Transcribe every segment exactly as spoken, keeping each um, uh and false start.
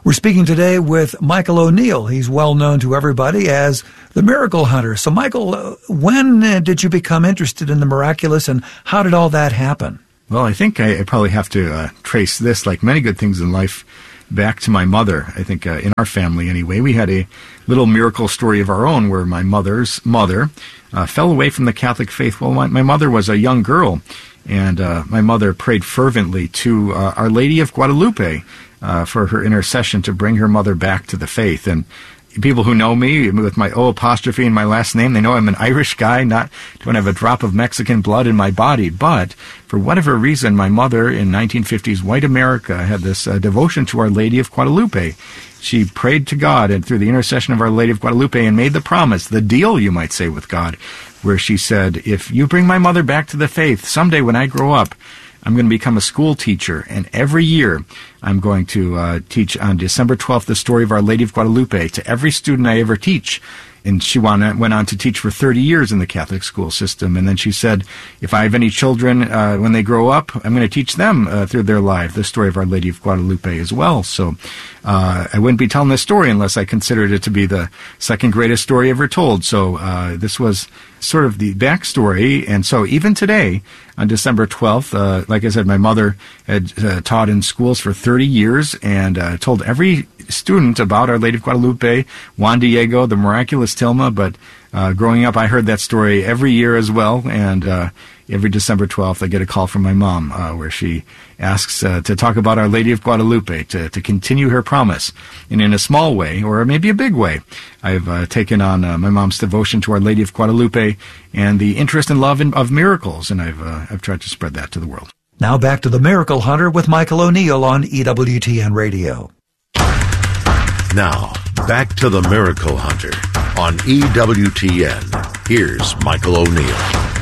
We're speaking today with Michael O'Neill. He's well known to everybody as the Miracle Hunter. So, Michael, uh, when uh, did you become interested in the miraculous, and how did all that happen? Well, I think I, I probably have to uh, trace this, like many good things in life, back to my mother. I think uh, in our family, anyway, we had a little miracle story of our own where my mother's mother uh, fell away from the Catholic faith. Well, my, my mother was a young girl, and uh, my mother prayed fervently to uh, Our Lady of Guadalupe uh, for her intercession to bring her mother back to the faith. And people who know me with my O apostrophe in my last name, they know I'm an Irish guy, not don't have a drop of Mexican blood in my body. But for whatever reason, my mother in nineteen fifties white America had this uh, devotion to Our Lady of Guadalupe. She prayed to God and through the intercession of Our Lady of Guadalupe and made the promise, the deal, you might say, with God, where she said, if you bring my mother back to the faith, someday when I grow up, I'm going to become a school teacher, and every year I'm going to uh, teach on December twelfth the story of Our Lady of Guadalupe to every student I ever teach. And she went on to teach for thirty years in the Catholic school system. And then she said, if I have any children, uh, when they grow up, I'm going to teach them uh, through their life the story of Our Lady of Guadalupe as well. So uh, I wouldn't be telling this story unless I considered it to be the second greatest story ever told. So uh, this was sort of the backstory. And so even today, on December twelfth, uh, like I said, my mother had uh, taught in schools for thirty years and uh, told every student about Our Lady of Guadalupe, Juan Diego, the miraculous Tilma. But uh, growing up, I heard that story every year as well. And uh, every December twelfth, I get a call from my mom uh, where she asks uh, to talk about Our Lady of Guadalupe, to, to continue her promise. And in a small way, or maybe a big way, I've uh, taken on uh, my mom's devotion to Our Lady of Guadalupe and the interest and love in, of miracles. And I've, uh, I've tried to spread that to the world. Now back to the Miracle Hunter with Michael O'Neill on E W T N Radio. Now, back to the Miracle Hunter on E W T N. Here's Michael O'Neill.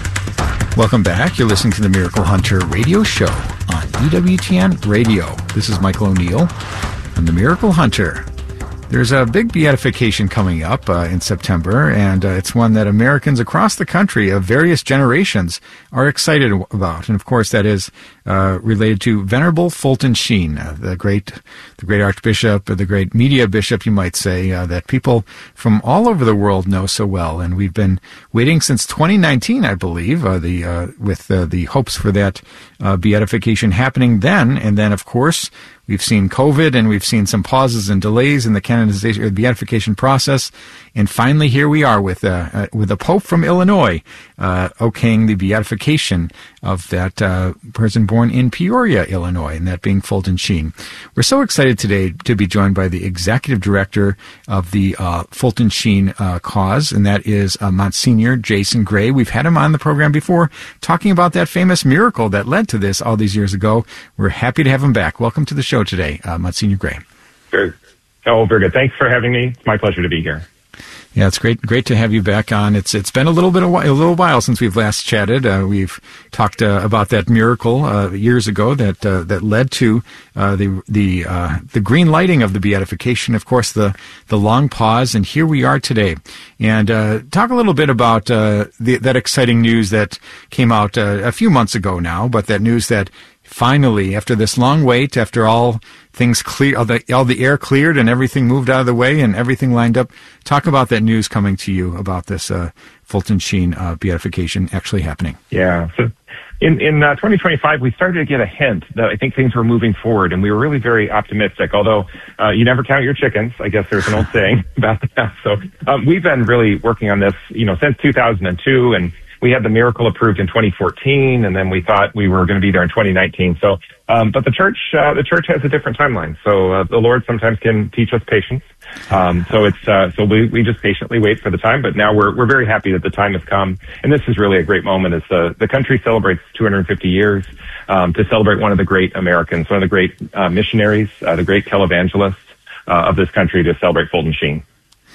Welcome back. You're listening to the Miracle Hunter radio show on E W T N Radio. This is Michael O'Neill on the Miracle Hunter. There's a big beatification coming up uh, in September, and uh, it's one that Americans across the country of various generations are excited about. And of course, that is uh, related to Venerable Fulton Sheen, uh, the great, the great Archbishop, uh, the great media bishop, you might say, uh, that people from all over the world know so well. And we've been waiting since twenty nineteen, I believe, uh, the uh, with uh, the hopes for that uh, beatification happening then. And then, of course, we've seen COVID, and we've seen some pauses and delays in the canonization or beatification process, and finally here we are with uh, uh, with a Pope from Illinois uh, okaying the beatification of that uh, person born in Peoria, Illinois, and that being Fulton Sheen. We're so excited today to be joined by the executive director of the uh, Fulton Sheen uh, cause, and that is uh, Monsignor Jason Gray. We've had him on the program before talking about that famous miracle that led to this all these years ago. We're happy to have him back. Welcome to the show today, uh, Monsignor Gray. Very, oh, very good. Thanks for having me. It's my pleasure to be here. Yeah, it's great, great to have you back on. It's it's been a little bit of, a little while since we've last chatted. Uh, we've talked uh, about that miracle uh, years ago that uh, that led to uh, the the uh, the green lighting of the beatification. Of course, the the long pause, and here we are today. And uh, talk a little bit about uh, the, that exciting news that came out uh, a few months ago now, but that news that finally, after this long wait, after all things clear, all the, all the air cleared and everything moved out of the way and everything lined up, talk about that news coming to you about this uh, Fulton Sheen uh, beatification actually happening. Yeah. So in, in uh, twenty twenty-five, we started to get a hint that I think things were moving forward, and we were really very optimistic, although uh, you never count your chickens. I guess there's an old saying about that. So um, we've been really working on this, you know, since two thousand two, and we had the miracle approved in twenty fourteen, and then we thought we were going to be there in twenty nineteen. So, um, but the church, uh, the church has a different timeline. So uh, the Lord sometimes can teach us patience. Um, so it's uh, so we we just patiently wait for the time. But now we're we're very happy that the time has come, and this is really a great moment as the the country celebrates two hundred fifty years um, to celebrate one of the great Americans, one of the great uh, missionaries, uh, the great televangelists uh, of this country, to celebrate Fulton Sheen.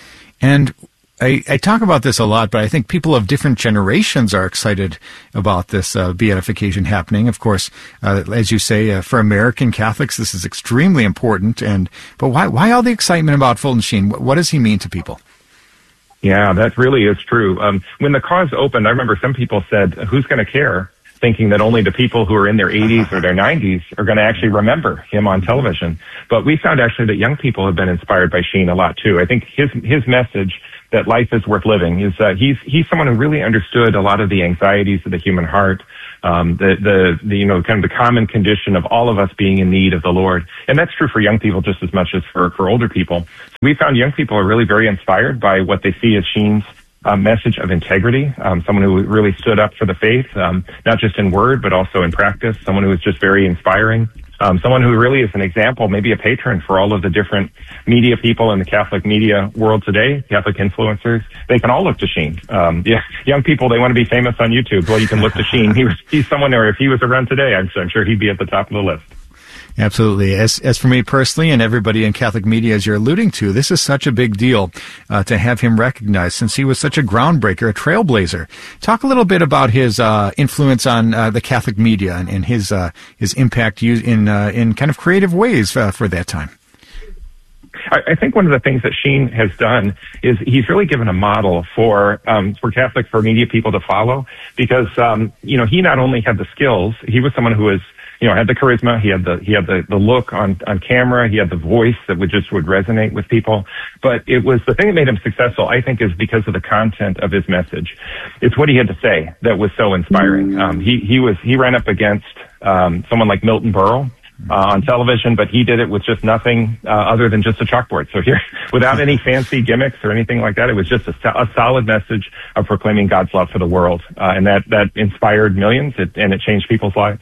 And I, I talk about this a lot, but I think people of different generations are excited about this uh, beatification happening. Of course, uh, as you say, uh, for American Catholics, this is extremely important. And but why why all the excitement about Fulton Sheen? What, what does he mean to people? Yeah, that really is true. Um, when the cause opened, I remember some people said, "Who's going to care?" thinking that only the people who are in their eighties or their nineties are going to actually remember him on television. But we found actually that young people have been inspired by Sheen a lot too. I think his his message that life is worth living is uh, he's he's someone who really understood a lot of the anxieties of the human heart, um, the, the the you know kind of the common condition of all of us being in need of the Lord, and that's true for young people just as much as for for older people. So we found young people are really very inspired by what they see as Sheen's uh, message of integrity, um, someone who really stood up for the faith, um, not just in word but also in practice. Someone who was just very inspiring. Um, someone who really is an example, maybe a patron for all of the different media people in the Catholic media world today, Catholic influencers. They can all look to Sheen. Um, yeah, young people, they want to be famous on YouTube. Well, you can look to Sheen. He was, he's someone, or if he was around today, I'm, I'm sure he'd be at the top of the list. Absolutely. As as for me personally and everybody in Catholic media, as you're alluding to, this is such a big deal uh, to have him recognized since he was such a groundbreaker, a trailblazer. Talk a little bit about his uh, influence on uh, the Catholic media and, and his uh, his impact in uh, in kind of creative ways uh, for that time. I think one of the things that Sheen has done is he's really given a model for um, for Catholic, for media people to follow, because um, you know he not only had the skills, he was someone who was you know had the charisma, he had the he had the, the look on on camera, he had the voice that would just would resonate with people. But it was the thing that made him successful, I think, is because of the content of his message. It's what he had to say that was so inspiring. Um, he he was he ran up against um, someone like Milton Berle Uh, on television, but he did it with just nothing uh, other than just a chalkboard. So here, without any fancy gimmicks or anything like that, it was just a, a solid message of proclaiming God's love for the world, uh, and that that inspired millions, it, and it changed people's lives.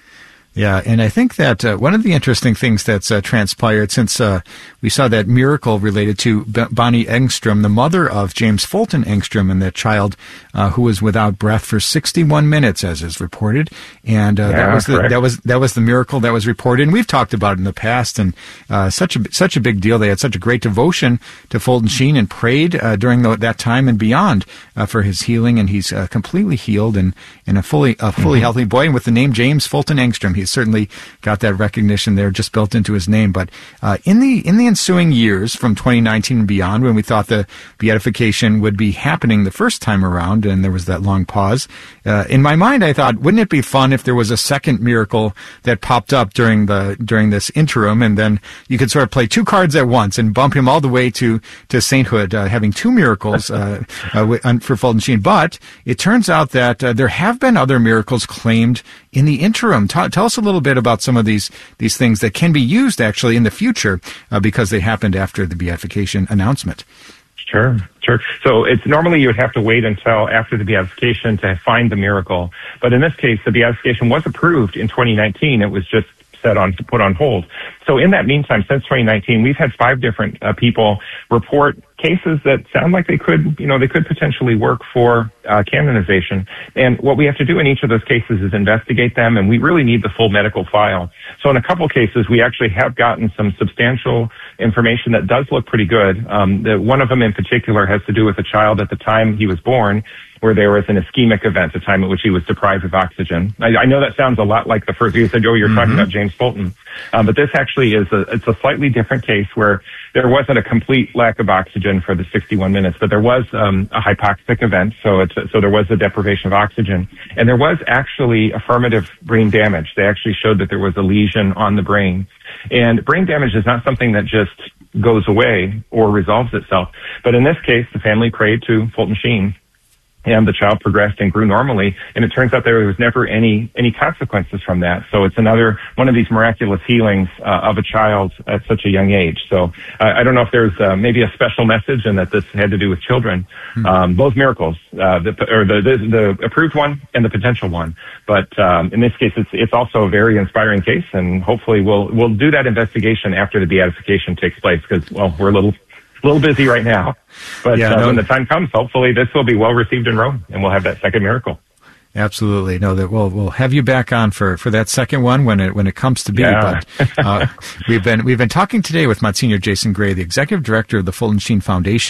Yeah, and I think that uh, one of the interesting things that's uh, transpired since uh, we saw that miracle related to B- Bonnie Engstrom, the mother of James Fulton Engstrom, and that child uh, who was without breath for sixty-one minutes, as is reported, and uh, yeah, that was the, correct. that was that was the miracle that was reported. And we've talked about it in the past, and uh, such a such a big deal. They had such a great devotion to Fulton Sheen and prayed uh, during the, that time and beyond uh, for his healing, and he's uh, completely healed and, and a fully a fully mm-hmm. healthy boy. And with the name James Fulton Engstrom, he's certainly got that recognition there just built into his name. But uh, in the in the ensuing years from twenty nineteen and beyond, when we thought the beatification would be happening the first time around, and there was that long pause, uh, in my mind I thought, wouldn't it be fun if there was a second miracle that popped up during the during this interim, and then you could sort of play two cards at once and bump him all the way to to sainthood, uh, having two miracles uh, uh, for Fulton Sheen. But it turns out that uh, there have been other miracles claimed in the interim. T- tell us a little bit about some of these these things that can be used actually in the future uh, because they happened after the beatification announcement. Sure, sure. So it's normally you would have to wait until after the beatification to find the miracle. But in this case, the beatification was approved in twenty nineteen. It was just set on to put on hold. So in that meantime, since twenty nineteen, we've had five different uh, people report cases that sound like they could, you know, they could potentially work for uh, canonization. And what we have to do in each of those cases is investigate them, and we really need the full medical file. So in a couple cases, we actually have gotten some substantial information that does look pretty good. Um, the, one of them in particular has to do with a child at the time he was born, where there was an ischemic event, a time at which he was deprived of oxygen. I, I know that sounds a lot like the first, you said, oh, you're mm-hmm. talking about James Fulton. Um, but this actually is a, it's a slightly different case where there wasn't a complete lack of oxygen for the sixty-one minutes, but there was um, a hypoxic event. So it's, so there was a deprivation of oxygen, and there was actually affirmative brain damage. They actually showed that there was a lesion on the brain. And brain damage is not something that just goes away or resolves itself. But in this case, the family prayed to Fulton Sheen, and the child progressed and grew normally, and it turns out there was never any any consequences from that. So it's another one of these miraculous healings uh, of a child at such a young age. So uh, I don't know if there's uh, maybe a special message in that this had to do with children. Mm-hmm. Um, both miracles, uh, the, or the, the the approved one and the potential one. But um, in this case, it's it's also a very inspiring case, and hopefully we'll we'll do that investigation after the beatification takes place, because well, we're a little. A little busy right now, but yeah, uh, no, when the time comes, hopefully this will be well received in Rome, and we'll have that second miracle. Absolutely. No, that we'll we'll have you back on for, for that second one when it when it comes to be. Yeah. But uh, we've been we've been talking today with Monsignor Jason Gray, the executive director of the Fulton Sheen Foundation,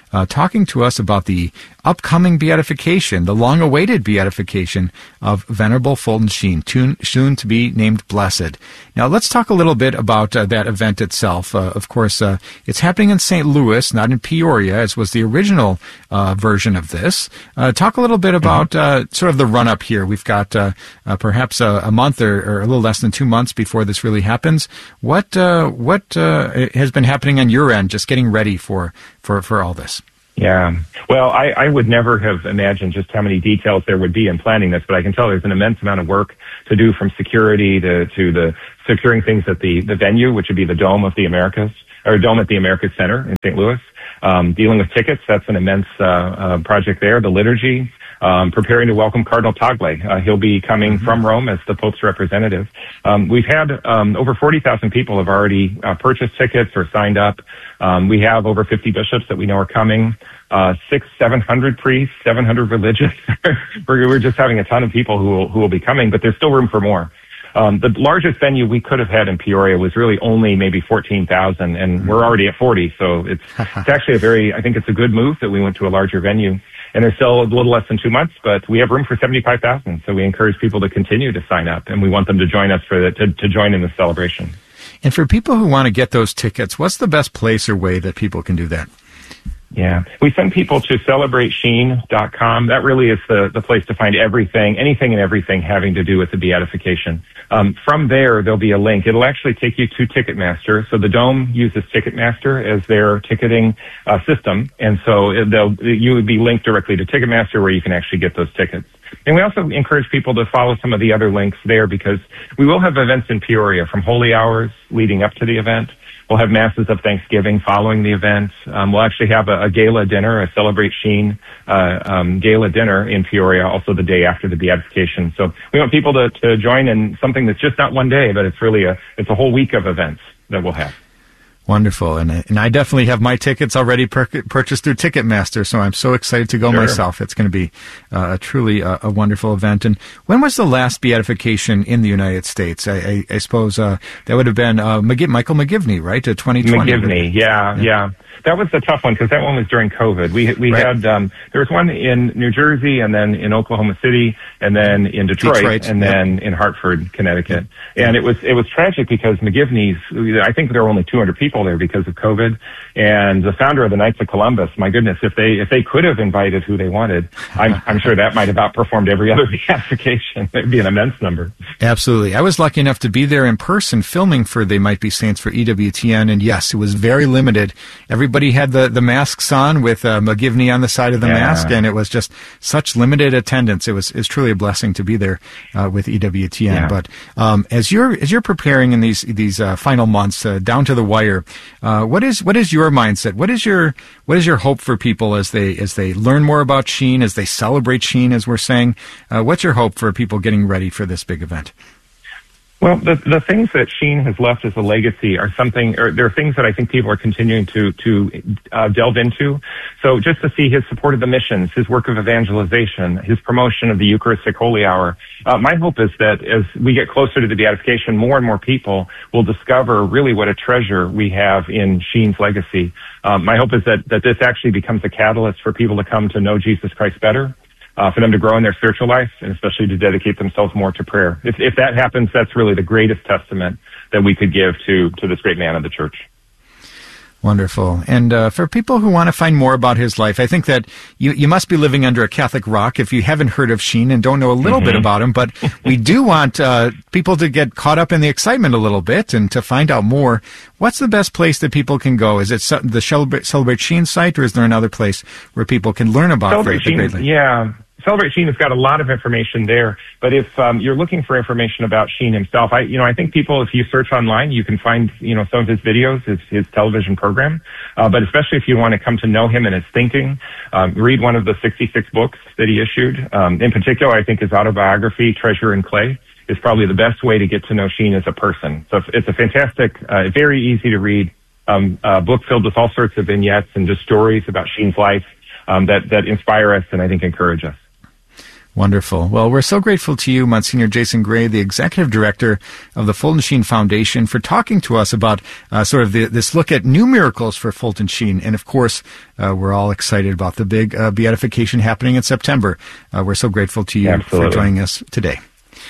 uh, talking to us about the upcoming beatification, the long-awaited beatification of Venerable Fulton Sheen, soon to be named Blessed. Now, let's talk a little bit about uh, that event itself. Uh, of course, uh, it's happening in Saint Louis, not in Peoria, as was the original uh, version of this. Uh, talk a little bit about uh, sort of the run-up here. We've got uh, uh, perhaps a, a month or, or a little less than two months before this really happens. What uh, what uh, has been happening on your end, just getting ready for, for, for all this? Yeah. Well, I, I would never have imagined just how many details there would be in planning this, but I can tell there's an immense amount of work to do, from security to, to the securing things at the, the venue, which would be the Dome of the Americas, or Dome at the Americas Center in Saint Louis. Um, dealing with tickets, that's an immense uh, uh, project there. The liturgy, um, preparing to welcome Cardinal Tagle. Uh, he'll be coming mm-hmm. from Rome as the Pope's representative. Um, we've had um, over forty thousand people have already uh, purchased tickets or signed up. Um, we have over fifty bishops that we know are coming. Uh, six, seven hundred priests, seven hundred religious. we're, we're just having a ton of people who will, who will be coming, but there's still room for more. Um, the largest venue we could have had in Peoria was really only maybe fourteen thousand, and we're already at forty. So it's, it's actually a very, I think it's a good move that we went to a larger venue. And there's still a little less than two months, but we have room for seventy-five thousand. So we encourage people to continue to sign up, and we want them to join us for the, to, to join in the celebration. And for people who want to get those tickets, what's the best place or way that people can do that? Yeah. We send people to celebrate sheen dot com. That really is the, the place to find everything, anything and everything having to do with the beatification. Um, from there, there'll be a link. It'll actually take you to Ticketmaster. So the Dome uses Ticketmaster as their ticketing uh, system. And so they'll, you would be linked directly to Ticketmaster, where you can actually get those tickets. And we also encourage people to follow some of the other links there, because we will have events in Peoria, from holy hours leading up to the event. We'll have masses of Thanksgiving following the event. Um, we'll actually have a, a gala dinner, a Celebrate Sheen uh, um, gala dinner in Peoria, also the day after the beatification. So we want people to, to join in something that's just not one day, but it's really a it's a whole week of events that we'll have. Wonderful. And, and I definitely have my tickets already per- purchased through Ticketmaster, so I'm so excited to go sure. myself. It's going to be uh, truly a, a wonderful event. And when was the last beatification in the United States? I, I, I suppose uh, that would have been uh, McG- Michael McGivney, right, to twenty twenty? McGivney, yeah, yeah. yeah. That was the tough one, because that one was during COVID. We we right. had um, there was one in New Jersey, and then in Oklahoma City, and then in Detroit, Detroit and yep. then in Hartford, Connecticut. Yep. And it was it was tragic, because McGivney's, I think there were only two hundred people there because of COVID. And the founder of the Knights of Columbus, my goodness, if they if they could have invited who they wanted, I'm I'm sure that might have outperformed every other beatification. It'd be an immense number. Absolutely. I was lucky enough to be there in person filming for They Might Be Saints for E W T N, and yes, it was very limited. Everybody had the, the masks on with uh, McGivney on the side of the yeah. mask, and it was just such limited attendance. It was, it was truly a blessing to be there uh, with E W T N. Yeah. But um, as you're as you're preparing in these these uh, final months, uh, down to the wire, uh, what is what is your mindset? What is your what is your hope for people as they as they learn more about Sheen, as they celebrate Sheen, as we're saying? Uh, what's your hope for people getting ready for this big event? Well, the the things that Sheen has left as a legacy are something, or there are things that I think people are continuing to to uh, delve into. So just to see his support of the missions, his work of evangelization, his promotion of the Eucharistic Holy Hour. Uh, my hope is that as we get closer to the beatification, more and more people will discover really what a treasure we have in Sheen's legacy. Um, my hope is that that this actually becomes a catalyst for people to come to know Jesus Christ better. Uh, for them to grow in their spiritual life, and especially to dedicate themselves more to prayer. If, if that happens, that's really the greatest testament that we could give to, to this great man of the church. Wonderful. And uh, for people who want to find more about his life, I think that you, you must be living under a Catholic rock if you haven't heard of Sheen and don't know a little mm-hmm. bit about him. But we do want uh, people to get caught up in the excitement a little bit and to find out more. What's the best place that people can go? Is it the Celebrate, Celebrate Sheen site, or is there another place where people can learn about Celebrate the, the Sheen, yeah. Celebrate Sheen has got a lot of information there, but if um, you're looking for information about Sheen himself, I, you know, I think people, if you search online, you can find, you know, some of his videos, his, his television program. Uh, but especially if you want to come to know him and his thinking, um, read one of the sixty-six books that he issued. Um, in particular, I think his autobiography, Treasure in Clay, is probably the best way to get to know Sheen as a person. So it's a fantastic, uh, very easy to read um, uh, book filled with all sorts of vignettes and just stories about Sheen's life um, that that inspire us and I think encourage us. Wonderful. Well, we're so grateful to you, Monsignor Jason Gray, the Executive Director of the Fulton Sheen Foundation, for talking to us about uh, sort of the, this look at new miracles for Fulton Sheen. And, of course, uh, we're all excited about the big uh, beatification happening in September. Uh, we're so grateful to you Absolutely. for joining us today.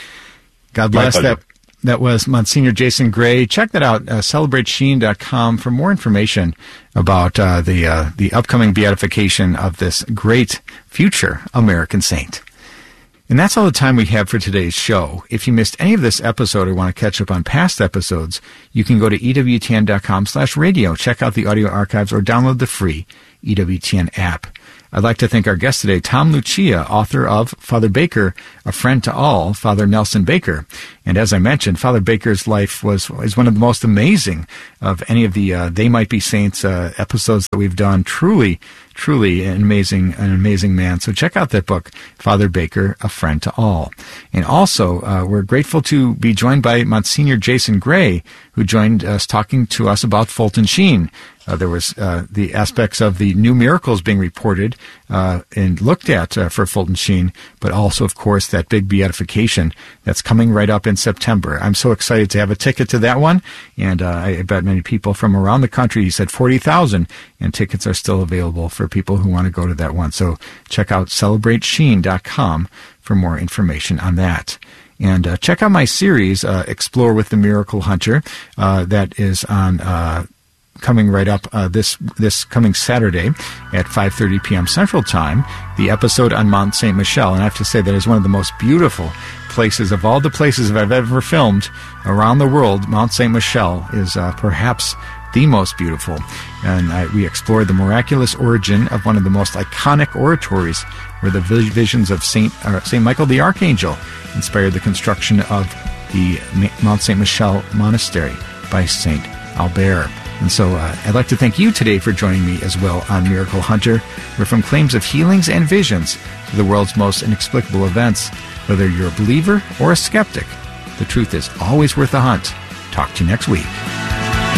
God bless. That That was Monsignor Jason Gray. Check that out, uh, celebrate sheen dot com, for more information about uh, the uh, the upcoming beatification of this great future American saint. And that's all the time we have for today's show. If you missed any of this episode or want to catch up on past episodes, you can go to E W T N dot com slash radio, check out the audio archives, or download the free E W T N app. I'd like to thank our guest today, Tom Lucia, author of Father Baker, A Friend to All, Father Nelson Baker. And as I mentioned, Father Baker's life was is one of the most amazing of any of the uh, They Might Be Saints uh, episodes that we've done. Truly, truly an amazing, an amazing man. So check out that book, Father Baker, A Friend to All. And also, uh, we're grateful to be joined by Monsignor Jason Gray, who joined us talking to us about Fulton Sheen. Uh, there was uh, the aspects of the new miracles being reported uh, and looked at uh, for Fulton Sheen, but also, of course, that big beatification that's coming right up in September. I'm so excited to have a ticket to that one, and uh, I bet many people from around the country, he said forty thousand, and tickets are still available for people who want to go to that one. So check out celebrate sheen dot com for more information on that. And uh, check out my series, uh, Explore with the Miracle Hunter, uh, that is on... Uh, coming right up uh, this this coming Saturday at five thirty p.m. Central Time, the episode on Mount Saint Michel. And I have to say that is one of the most beautiful places of all the places I've ever filmed around the world. Mount Saint Michel is uh, perhaps the most beautiful. And I, we explored the miraculous origin of one of the most iconic oratories, where the visions of Saint uh, Saint Michael the Archangel inspired the construction of the Mount Saint Michel Monastery by Saint Albert. And so uh, I'd like to thank you today for joining me as well on Miracle Hunter, where from claims of healings and visions to the world's most inexplicable events, whether you're a believer or a skeptic, the truth is always worth a hunt. Talk to you next week.